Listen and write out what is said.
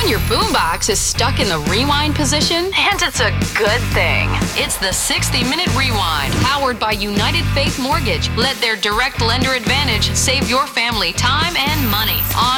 when your boombox is stuck in the rewind position, and it's a good thing. It's the 60-Minute Rewind, powered by United Faith Mortgage. Let their direct lender advantage save your family time and money on